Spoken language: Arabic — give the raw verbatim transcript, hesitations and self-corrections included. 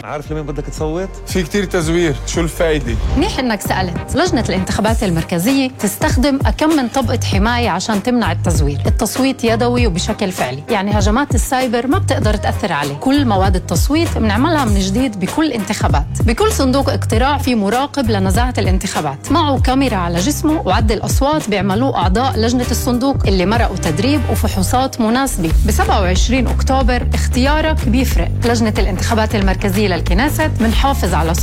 عارف لمين بدك تصوت؟ في كتير تزوير، شو الفايدة؟ منيح انك سألت. لجنة الانتخابات المركزية تستخدم أكم من طبقة حماية عشان تمنع التزوير. التصويت يدوي وبشكل فعلي، يعني هجمات السايبر ما بتقدر تأثر عليه. كل مواد التصويت بنعملها من جديد بكل انتخابات. بكل صندوق اقتراع في مراقب لنزاهة الانتخابات، معه كاميرا على جسمه، وعد الأصوات بيعملوه أعضاء لجنة الصندوق اللي مرقوا تدريب وفحوصات مناسبة. ب سبعة وعشرين أكتوبر اختيارك بيفرق. لجنة الانتخابات المركزية للكنيست بنحافظ على